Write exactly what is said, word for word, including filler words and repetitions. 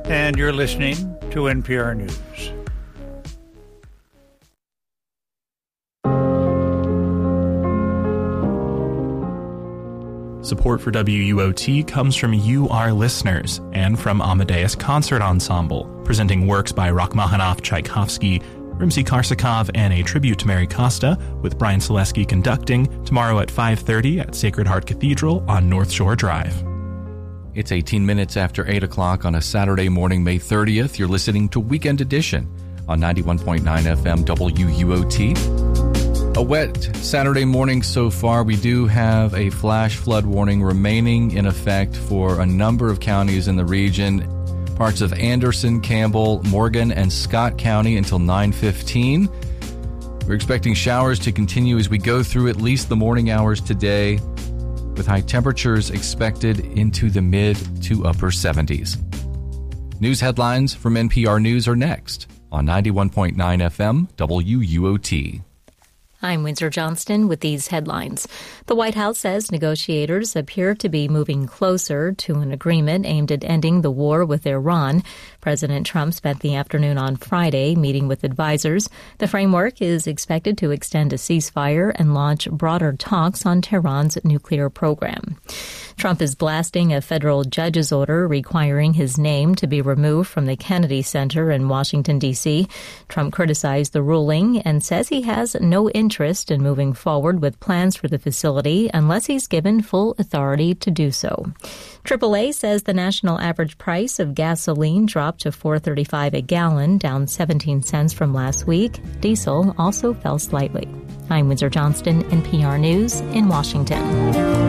and you're listening to N P R News. Support for W U O T comes from you, our listeners, and from Amadeus Concert Ensemble, presenting works by Rachmaninoff, Tchaikovsky, Rimsky-Korsakov, and a tribute to Mary Costa, with Brian Selesky conducting, tomorrow at five thirty at Sacred Heart Cathedral on North Shore Drive. It's eighteen minutes after eight o'clock on a Saturday morning, May thirtieth. You're listening to Weekend Edition on ninety-one point nine F M W U O T. A wet Saturday morning so far. We do have a flash flood warning remaining in effect for a number of counties in the region. Parts of Anderson, Campbell, Morgan, and Scott County until nine fifteen. We're expecting showers to continue as we go through at least the morning hours today, with high temperatures expected into the mid to upper seventies. News headlines from N P R News are next on ninety-one point nine F M W U O T. I'm Windsor Johnston with these headlines. The White House says negotiators appear to be moving closer to an agreement aimed at ending the war with Iran. President Trump spent the afternoon on Friday meeting with advisors. The framework is expected to extend a ceasefire and launch broader talks on Tehran's nuclear program. Trump is blasting a federal judge's order requiring his name to be removed from the Kennedy Center in Washington, D C. Trump criticized the ruling and says he has no interest in moving forward with plans for the facility unless he's given full authority to do so. triple A says the national average price of gasoline dropped to four dollars and thirty-five cents a gallon, down seventeen cents from last week. Diesel also fell slightly. I'm Windsor Johnston, N P R News in Washington.